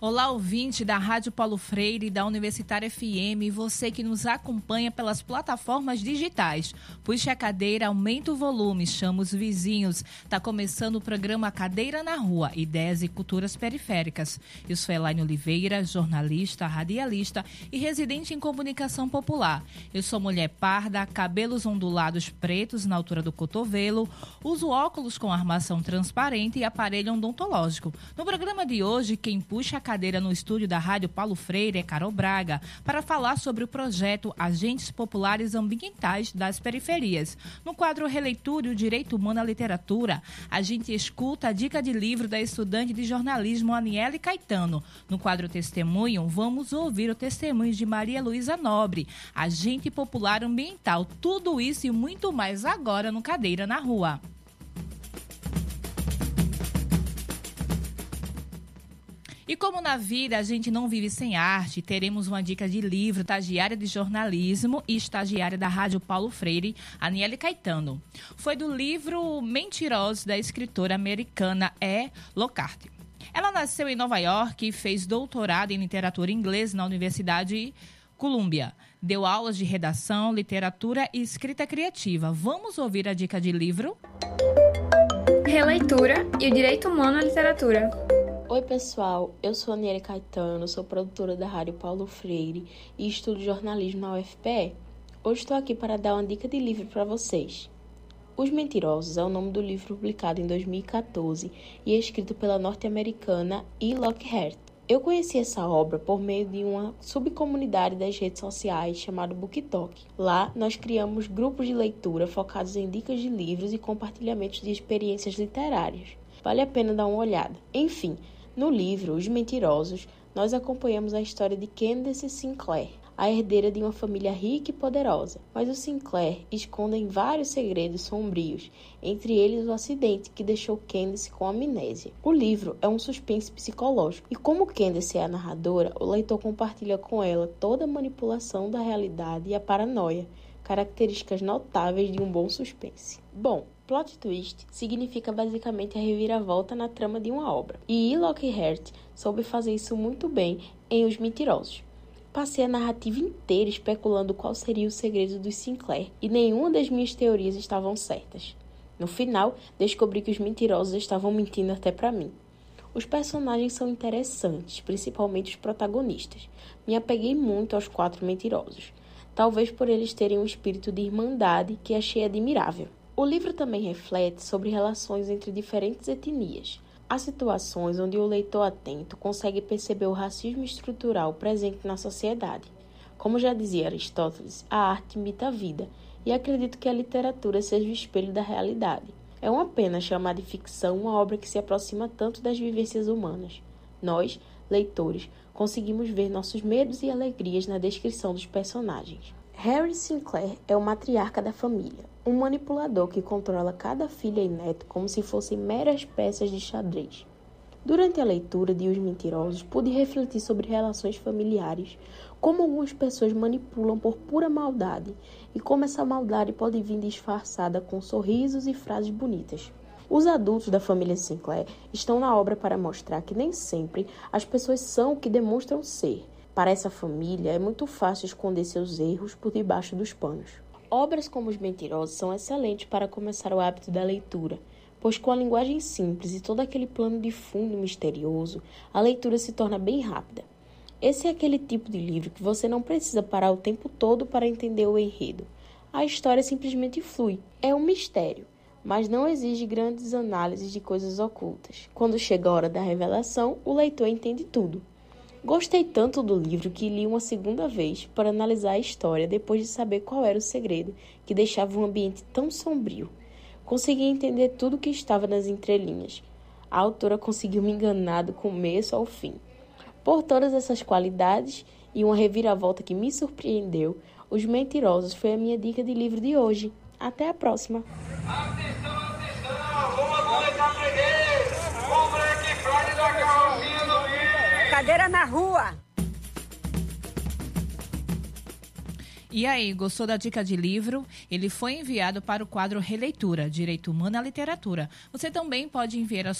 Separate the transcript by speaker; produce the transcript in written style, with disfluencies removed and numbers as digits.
Speaker 1: Olá, ouvinte da Rádio Paulo Freire e da Universitária FM e você que nos acompanha pelas plataformas digitais. Puxe a cadeira, aumente o volume, chama os vizinhos. Está começando o programa Cadeira na Rua, Ideias e Culturas Periféricas. Eu sou Elaine Oliveira, jornalista, radialista e residente em comunicação popular. Eu sou mulher parda, cabelos ondulados pretos na altura do cotovelo, uso óculos com armação transparente e aparelho odontológico. No programa de hoje, quem puxa a cadeira no estúdio da Rádio Paulo Freire é Carol Braga, para falar sobre o projeto Agentes Populares Ambientais das Periferias. No quadro Releitura e o Direito Humano à Literatura, a gente escuta a dica de livro da estudante de jornalismo Aniele Caetano. No quadro Testemunho, vamos ouvir o testemunho de Maria Luísa Nobre, agente popular ambiental. Tudo isso e muito mais agora no Cadeira na Rua. E como na vida a gente não vive sem arte, teremos uma dica de livro, estagiária de jornalismo e estagiária da Rádio Paulo Freire, Aniele Caetano. Foi do livro Mentirosos, da escritora americana E. Lockhart. Ela nasceu em Nova York e fez doutorado em literatura inglesa na Universidade Columbia. Deu aulas de redação, literatura e escrita criativa. Vamos ouvir a dica de livro?
Speaker 2: Releitura e o Direito Humano à Literatura.
Speaker 3: Oi pessoal, eu sou Aniele Caetano, sou produtora da Rádio Paulo Freire e estudo jornalismo na UFPE. Hoje estou aqui para dar uma dica de livro para vocês. Os Mentirosos é o nome do livro publicado em 2014 e é escrito pela norte-americana E. Lockhart. Eu conheci essa obra por meio de uma subcomunidade das redes sociais chamada BookTok. Lá, nós criamos grupos de leitura focados em dicas de livros e compartilhamentos de experiências literárias. Vale a pena dar uma olhada. Enfim, no livro Os Mentirosos, nós acompanhamos a história de Candace Sinclair, a herdeira de uma família rica e poderosa. Mas os Sinclair escondem vários segredos sombrios, entre eles o acidente que deixou Candace com amnésia. O livro é um suspense psicológico, e como Candace é a narradora, o leitor compartilha com ela toda a manipulação da realidade e a paranoia, características notáveis de um bom suspense. Bom, plot twist significa basicamente a reviravolta na trama de uma obra. E E. Lockhart soube fazer isso muito bem em Os Mentirosos. Passei a narrativa inteira especulando qual seria o segredo dos Sinclair, e nenhuma das minhas teorias estavam certas. No final, descobri que os mentirosos estavam mentindo até para mim. Os personagens são interessantes, principalmente os protagonistas. Me apeguei muito aos 4 mentirosos, talvez por eles terem um espírito de irmandade que achei admirável. O livro também reflete sobre relações entre diferentes etnias. Há situações onde o leitor atento consegue perceber o racismo estrutural presente na sociedade. Como já dizia Aristóteles, a arte imita a vida, e acredito que a literatura seja o espelho da realidade. É uma pena chamar de ficção uma obra que se aproxima tanto das vivências humanas. Nós, leitores, conseguimos ver nossos medos e alegrias na descrição dos personagens. Harry Sinclair é o matriarca da família, um manipulador que controla cada filha e neto como se fossem meras peças de xadrez. Durante a leitura de Os Mentirosos, pude refletir sobre relações familiares, como algumas pessoas manipulam por pura maldade e como essa maldade pode vir disfarçada com sorrisos e frases bonitas. Os adultos da família Sinclair estão na obra para mostrar que nem sempre as pessoas são o que demonstram ser. Para essa família, é muito fácil esconder seus erros por debaixo dos panos. Obras como Os Mentirosos são excelentes para começar o hábito da leitura, pois com a linguagem simples e todo aquele plano de fundo misterioso, a leitura se torna bem rápida. Esse é aquele tipo de livro que você não precisa parar o tempo todo para entender o enredo. A história simplesmente flui. É um mistério, mas não exige grandes análises de coisas ocultas. Quando chega a hora da revelação, o leitor entende tudo. Gostei tanto do livro que li uma segunda vez para analisar a história depois de saber qual era o segredo que deixava um ambiente tão sombrio. Consegui entender tudo o que estava nas entrelinhas. A autora conseguiu me enganar do começo ao fim. Por todas essas qualidades e uma reviravolta que me surpreendeu, Os Mentirosos foi a minha dica de livro de hoje. Até a próxima!
Speaker 4: Atenção, atenção! Vamos aproveitar para aprender! O Black Friday da Carolzinha do Rio!
Speaker 5: Cadeira na Rua.
Speaker 1: E aí, gostou da dica de livro? Ele foi enviado para o quadro Releitura, Direito Humano à Literatura. Você também pode enviar a